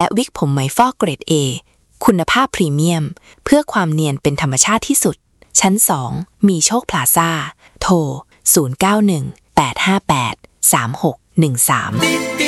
วิกผมไหมฟอกเกรด A คุณภาพพรีเมียมเพื่อความเนียนเป็นธรรมชาติที่สุดชั้น2มีโชคพลาซ่าโทร0918583613